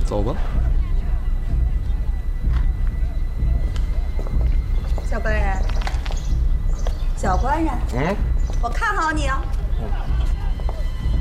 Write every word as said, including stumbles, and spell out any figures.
走吧。 小官人，小官人， 嗯， 我看好你啊。 嗯